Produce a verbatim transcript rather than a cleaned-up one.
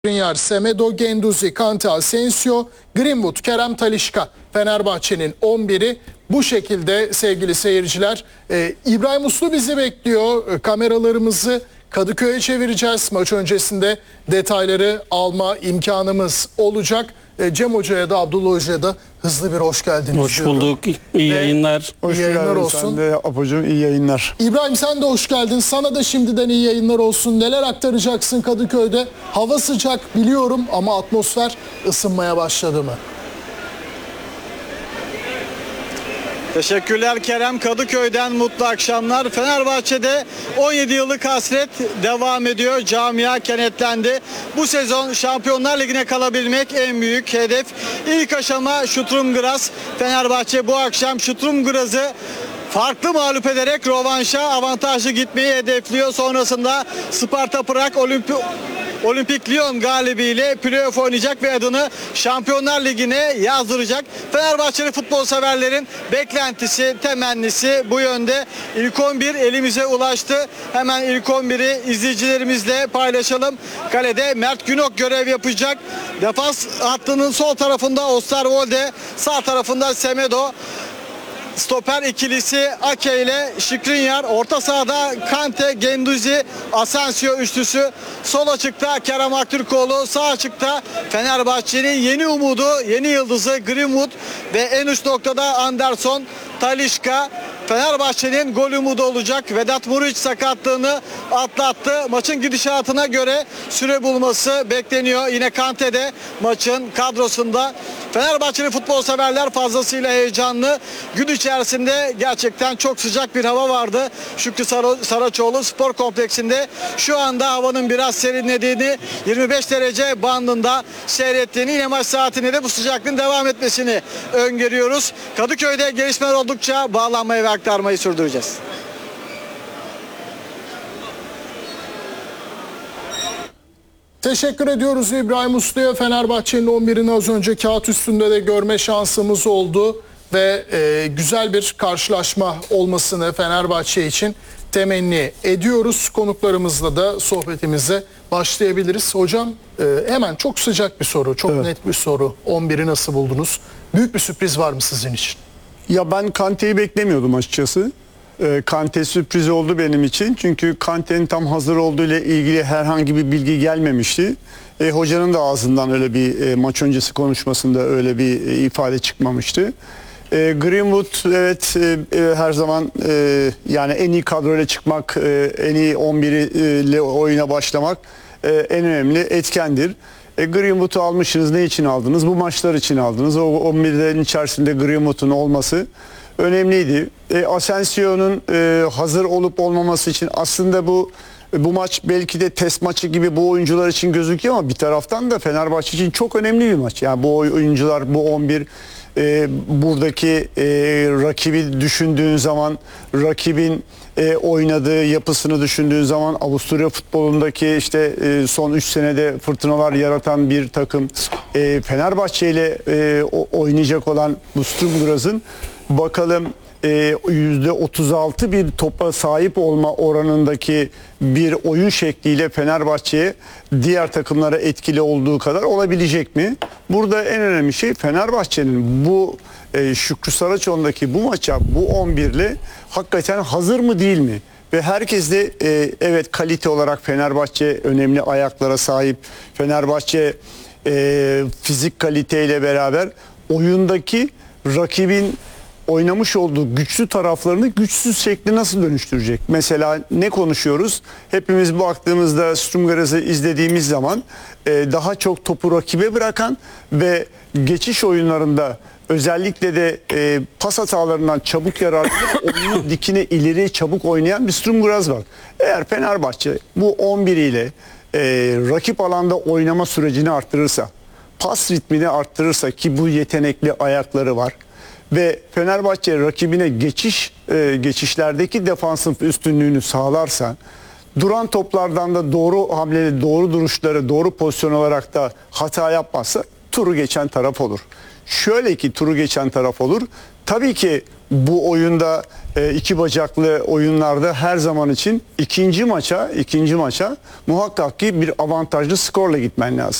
Skriniar, Semedo, Guendouzi, Kante, Asensio, Greenwood, Kerem, Talisca. Fenerbahçe'nin on biri bu şekilde sevgili seyirciler. Ee, İbrahim Uslu bizi bekliyor. Ee, kameralarımızı Kadıköy'e çevireceğiz. Maç öncesinde detayları alma imkanımız olacak. Ee, Cem Hoca'ya da Abdullah Hoca'ya da hızlı bir hoş geldiniz. Hoş diyorum. bulduk. İyi Ve yayınlar. Hoş iyi yayınlar olsun. Sen de Apocuğum iyi yayınlar. İbrahim sen de hoş geldin. Sana da şimdiden iyi yayınlar olsun. Neler aktaracaksın Kadıköy'de? Hava sıcak biliyorum ama atmosfer ısınmaya başladı mı? Teşekkürler Kerem. Kadıköy'den mutlu akşamlar. Fenerbahçe'de on yedi yıllık hasret devam ediyor. Camia kenetlendi. Bu sezon Şampiyonlar Ligi'ne kalabilmek en büyük hedef. İlk aşama Sturm Graz. Fenerbahçe bu akşam Sturm Graz'ı farklı mağlup ederek rövanşa avantajlı gitmeyi hedefliyor. Sonrasında Sparta Prag Olimpi Olimpik Lyon galibiyle playoff oynayacak ve adını Şampiyonlar Ligi'ne yazdıracak. Fenerbahçeli futbol severlerin beklentisi, temennisi bu yönde. İlk on bir elimize ulaştı. Hemen ilk on biri izleyicilerimizle paylaşalım. Kalede Mert Günok görev yapacak. Defans hattının sol tarafında Osterwolde, sağ tarafında Semedo. Stoper ikilisi Ake ile Skriniar, orta sahada Kante, Guendouzi, Asensio üçlüsü, sol açıkta Kerem Aktürkoğlu, sağ açıkta Fenerbahçe'nin yeni umudu, yeni yıldızı Greenwood ve en üst noktada Anderson, Talisca. Fenerbahçe'nin gol umudu olacak. Vedat Muriç sakatlığını atlattı. Maçın gidişatına göre süre bulması bekleniyor. Yine Kante de maçın kadrosunda. Fenerbahçeli futbol severler fazlasıyla heyecanlı. Gün içerisinde gerçekten çok sıcak bir hava vardı. Şükrü Saraçoğlu Spor Kompleksinde şu anda havanın biraz serinlediğini, yirmi beş derece bandında seyrettiğini, yine maç saatinde de bu sıcaklığın devam etmesini öngörüyoruz. Kadıköy'de gelişmeler oldukça bağlanmayı ve aktarmayı sürdüreceğiz. Teşekkür ediyoruz İbrahim Uslu'ya. Fenerbahçe'nin on birini az önce kağıt üstünde de görme şansımız oldu. Ve e, güzel bir karşılaşma olmasını Fenerbahçe için temenni ediyoruz. Konuklarımızla da sohbetimize başlayabiliriz. Hocam e, hemen çok sıcak bir soru, çok evet. net bir soru. on biri nasıl buldunuz? Büyük bir sürpriz var mı sizin için? Ya ben Kante'yi beklemiyordum açıkçası. E, Kante sürpriz oldu benim için. Çünkü Kante'nin tam hazır olduğu ile ilgili herhangi bir bilgi gelmemişti. E, hocanın da ağzından öyle bir e, maç öncesi konuşmasında öyle bir e, ifade çıkmamıştı. E, Greenwood evet e, e, her zaman e, yani en iyi kadroyla çıkmak, e, en iyi on biri ile oyuna başlamak e, en önemli etkendir. E, Greenwood'u almışsınız. Ne için aldınız? Bu maçlar için aldınız. O on birlerin içerisinde Greenwood'un olması önemliydi. E, Asensio'nun e, hazır olup olmaması için aslında bu bu maç belki de test maçı gibi bu oyuncular için gözüküyor ama bir taraftan da Fenerbahçe için çok önemli bir maç. Yani bu oyuncular, bu on bir e, buradaki e, rakibi düşündüğün zaman, rakibin e, oynadığı yapısını düşündüğün zaman, Avusturya futbolundaki işte e, son üç senede fırtınalar yaratan bir takım, e, Fenerbahçe ile e, oynayacak olan bu Sturm Graz'ın bakalım e, yüzde otuz altı bir topa sahip olma oranındaki bir oyun şekliyle Fenerbahçe'ye diğer takımlara etkili olduğu kadar olabilecek mi? Burada en önemli şey Fenerbahçe'nin bu e, Şükrü Saraçoğlu'ndaki bu maça bu on bir ile hakikaten hazır mı değil mi? Ve herkes de e, evet kalite olarak Fenerbahçe önemli ayaklara sahip. Fenerbahçe e, fizik kaliteyle beraber oyundaki rakibin oynamış olduğu güçlü taraflarını güçsüz şekli nasıl dönüştürecek? Mesela ne konuşuyoruz? Hepimiz baktığımızda Sturm Graz'ı izlediğimiz zaman e, daha çok topu rakibe bırakan ve geçiş oyunlarında özellikle de e, pas hatalarından çabuk yararlanıp oyunu dikine ileri çabuk oynayan bir Sturm Graz var. Eğer Fenerbahçe bu on bir ile e, rakip alanda oynama sürecini arttırırsa, pas ritmini arttırırsa ki bu yetenekli ayakları var. Ve Fenerbahçe rakibine geçiş e, geçişlerdeki defansın üstünlüğünü sağlarsa, duran toplardan da doğru hamleleri, doğru duruşları, doğru pozisyon olarak da hata yapmazsa turu geçen taraf olur. şöyle ki turu geçen taraf olur. Tabii ki bu oyunda e, iki bacaklı oyunlarda her zaman için ikinci maça ikinci maça muhakkak ki bir avantajlı skorla gitmen lazım.